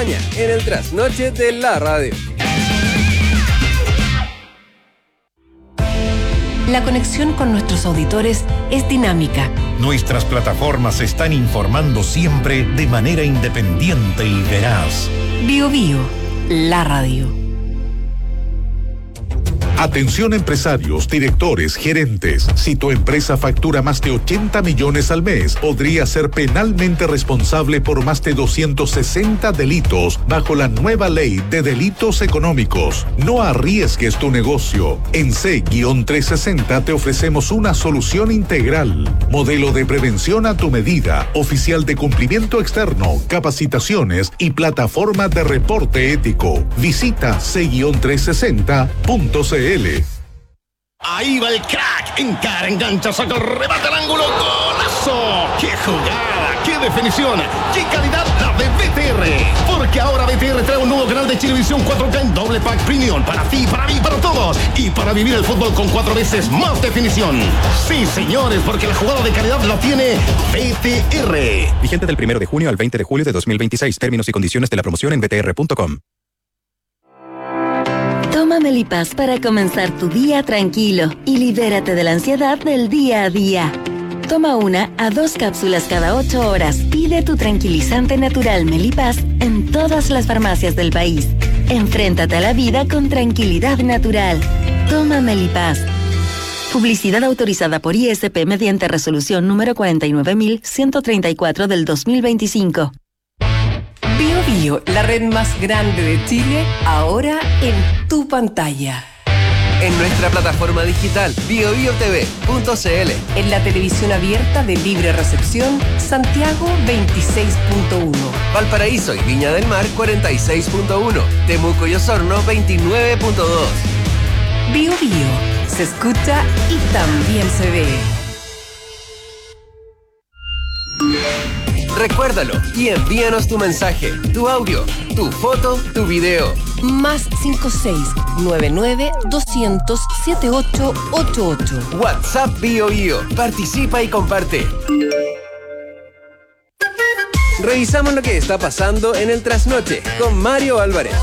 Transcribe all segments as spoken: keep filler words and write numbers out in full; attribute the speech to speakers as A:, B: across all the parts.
A: En el trasnoche de la radio.
B: La conexión con nuestros auditores es dinámica.
C: Nuestras plataformas están informando siempre de manera independiente y veraz.
B: Bio Bio, la radio.
C: Atención empresarios, directores, gerentes. Si tu empresa factura más de ochenta millones al mes, podría ser penalmente responsable por más de doscientos sesenta delitos bajo la nueva ley de delitos económicos. No arriesgues tu negocio. En C trescientos sesenta te ofrecemos una solución integral. Modelo de prevención a tu medida, oficial de cumplimiento externo, capacitaciones y plataforma de reporte ético. Visita C trescientos sesenta punto c l.
D: Ahí va el crack, encara, engancha, saca el remate al ángulo, ¡golazo! ¡Qué jugada! ¡Qué definición! ¡Qué calidad la de B T R! Porque ahora B T R trae un nuevo canal de Chilevisión cuatro K en doble pack premium para ti, para mí, para todos y para vivir el fútbol con cuatro veces más definición. Sí, señores, porque la jugada de calidad la tiene B T R.
E: Vigente del primero de junio al veinte de julio de dos mil veintiséis. Términos y condiciones de la promoción en b t r punto com.
F: Toma Melipaz para comenzar tu día tranquilo y libérate de la ansiedad del día a día. Toma una a dos cápsulas cada ocho horas. Pide tu tranquilizante natural Melipaz en todas las farmacias del país. Enfréntate a la vida con tranquilidad natural. Toma Melipaz. Publicidad autorizada por I S P mediante resolución número cuarenta y nueve mil ciento treinta y cuatro del dos mil veinticinco.
B: Bio Bio, la red más grande de Chile, ahora en tu pantalla.
A: En nuestra plataforma digital bio bio t v punto c l.
B: En la televisión abierta de libre recepción, Santiago veintiséis punto uno.
A: Valparaíso y Viña del Mar cuarenta y seis punto uno. Temuco y Osorno veintinueve punto dos.
B: Bio Bio, se escucha y también se ve.
A: Recuérdalo y envíanos tu mensaje, tu audio, tu foto, tu video.
B: Más cinco seis nueve nueve dos cero cero siete ocho ocho ocho.
A: WhatsApp Bio Bio. Participa y comparte. Revisamos lo que está pasando en el trasnoche con Mario Álvarez.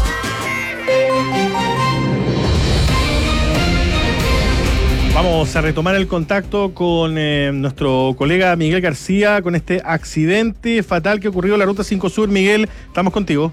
G: Vamos a retomar el contacto con eh, nuestro colega Miguel García con este accidente fatal que ocurrió en la Ruta cinco Sur. Miguel, estamos contigo.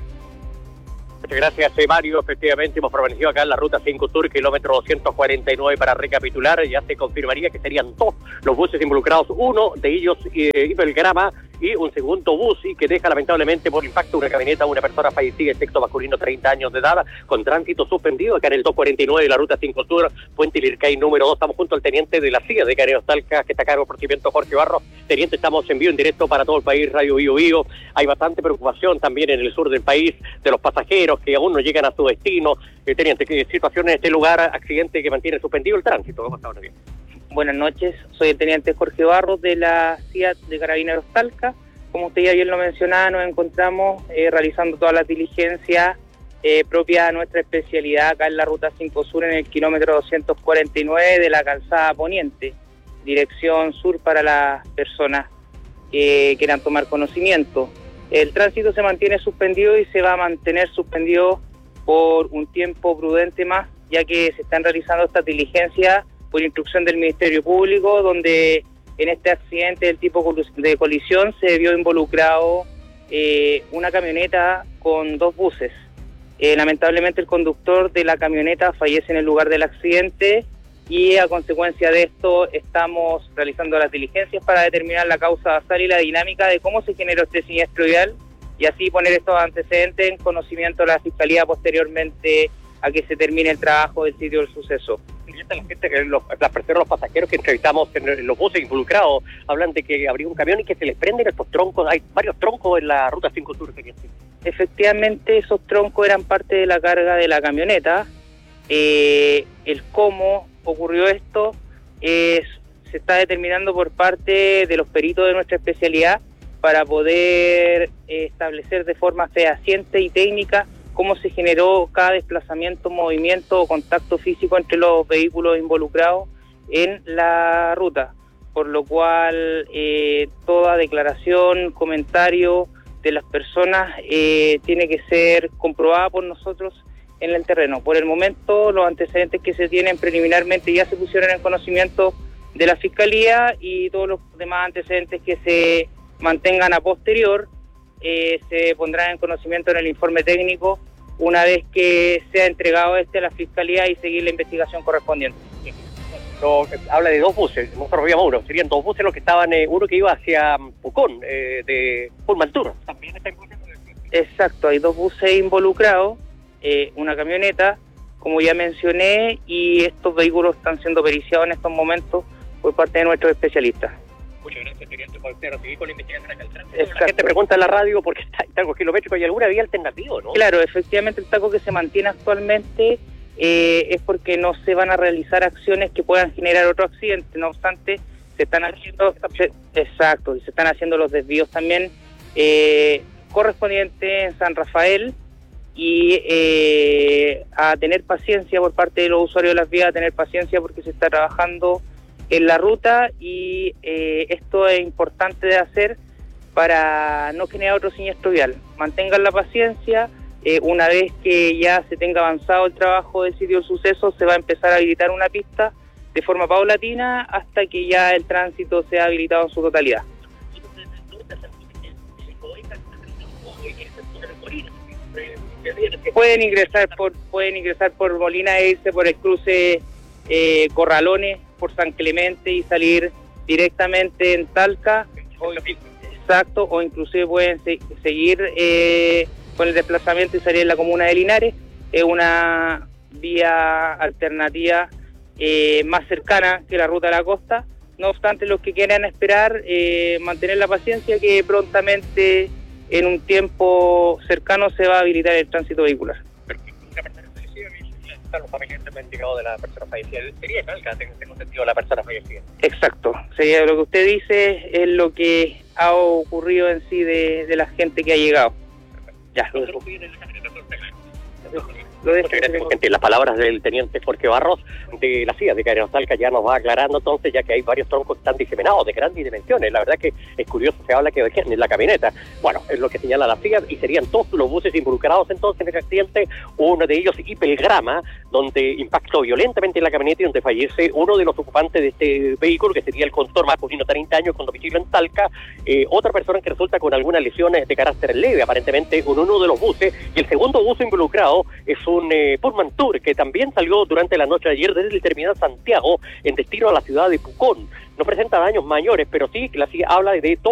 H: Muchas gracias, soy Mario. Efectivamente, hemos permanecido acá en la Ruta cinco Sur, kilómetro doscientos cuarenta y nueve, para recapitular. Ya se confirmaría que serían dos los buses involucrados, uno de ellos eh, Belgrama, y un segundo bus y que deja lamentablemente por impacto una camioneta a una persona fallecida, el sexo masculino, treinta años de edad, con tránsito suspendido acá en el doscientos cuarenta y nueve de la Ruta cinco Sur, Puente Lircay número dos. Estamos junto al teniente de la C I A de Caneos Talca, que está a cargo del procedimiento, Jorge Barros. Teniente, estamos en vivo en directo para todo el país, Radio Bio Bio. Hay bastante preocupación también en el sur del país de los pasajeros que aún no llegan a su destino. Eh, teniente, ¿qué situación en este lugar, accidente que mantiene suspendido el tránsito? ¿Cómo está ahora bien?
I: Buenas noches, soy el teniente Jorge Barros de la C I A de Carabineros Talca. Como usted ya bien lo mencionaba, nos encontramos eh, realizando todas las diligencias eh, propias de nuestra especialidad acá en la Ruta cinco Sur, en el kilómetro doscientos cuarenta y nueve de la calzada Poniente, dirección sur para las personas que quieran tomar conocimiento. El tránsito se mantiene suspendido y se va a mantener suspendido por un tiempo prudente más, ya que se están realizando estas diligencias por instrucción del Ministerio Público, donde en este accidente del tipo de colisión se vio involucrado eh, una camioneta con dos buses. Eh, lamentablemente el conductor de la camioneta fallece en el lugar del accidente y a consecuencia de esto estamos realizando las diligencias para determinar la causa basal y la dinámica de cómo se generó este siniestro vial y así poner estos antecedentes en conocimiento de la Fiscalía posteriormente a que se termine el trabajo del sitio del suceso.
H: La gente, que los, las personas, los pasajeros que entrevistamos en, en los buses involucrados, hablan de que habría un camión y que se les prenden estos troncos. Hay varios troncos en la Ruta cinco Sur.
I: Efectivamente, esos troncos eran parte de la carga de la camioneta. Eh, el cómo ocurrió esto es, se está determinando por parte de los peritos de nuestra especialidad para poder eh, establecer de forma fehaciente y técnica cómo se generó cada desplazamiento, movimiento o contacto físico entre los vehículos involucrados en la ruta, por lo cual eh, toda declaración, comentario de las personas eh, tiene que ser comprobada por nosotros en el terreno. Por el momento, los antecedentes que se tienen preliminarmente ya se pusieron en conocimiento de la Fiscalía, y todos los demás antecedentes que se mantengan a posterior eh, se pondrán en conocimiento en el informe técnico una vez que sea entregado este a la Fiscalía y seguir la investigación correspondiente.
H: No, habla de dos buses, nosotros veíamos uno, serían dos buses los que estaban, eh, uno que iba hacia Pucón, eh, de Pullman Tour. También está involucrado.
I: Exacto, hay dos buses involucrados, eh, una camioneta, como ya mencioné, y estos vehículos están siendo periciados en estos momentos por parte de nuestros especialistas.
H: Muchas gracias, teniente, por seguir con la investigación acá. La gente pregunta en la radio porque está en taco kilométrico, ¿hay alguna vía alternativa, no?
I: Claro, efectivamente el taco que se mantiene actualmente eh, es porque no se van a realizar acciones que puedan generar otro accidente. No obstante, se están haciendo, se, exacto, y se están haciendo los desvíos también eh, correspondientes en San Rafael, y eh, a tener paciencia por parte de los usuarios de las vías, a tener paciencia porque se está trabajando en la ruta, y eh, esto es importante de hacer para no generar otro siniestro vial. Mantengan la paciencia, eh, una vez que ya se tenga avanzado el trabajo del sitio del suceso, se va a empezar a habilitar una pista de forma paulatina hasta que ya el tránsito sea habilitado en su totalidad. Pueden ingresar por pueden ingresar por Molina e irse por el cruce eh, Corralones, por San Clemente, y salir directamente en Talca, o, exacto, o inclusive pueden se, seguir eh, con el desplazamiento y salir en la comuna de Linares. Es una vía alternativa eh, más cercana que la ruta de la costa. No obstante, los que quieran esperar, eh, mantener la paciencia, que prontamente, en un tiempo cercano, se va a habilitar el tránsito vehicular.
H: Están los familiares me han indicado de la persona fallecida. Sería Talca, tengo, tengo sentido, la persona fallecida.
I: Exacto. Sería lo que usted dice, es lo que ha ocurrido en sí de, de la gente que ha llegado. Ya, lo dejo.
H: Muchas gracias, gente. Las palabras del teniente Jorge Barros de la C I A de Carabineros Talca ya nos va aclarando entonces, ya que hay varios troncos que están diseminados de grandes dimensiones. La verdad que es curioso, se habla que en la camioneta, bueno, es lo que señala la C I A, y serían todos los buses involucrados entonces en ese accidente. Uno de ellos, Hipelgrama, donde impactó violentamente en la camioneta y donde fallece uno de los ocupantes de este vehículo, que sería el conductor masculino, treinta años, con domicilio en Talca. Eh, otra persona que resulta con algunas lesiones de carácter leve, aparentemente, en uno de los buses. Y el segundo bus involucrado es un eh, Pullman Tour, que también salió durante la noche de ayer desde el terminal Santiago en destino a la ciudad de Pucón. No presenta daños mayores, pero sí que la C I A habla de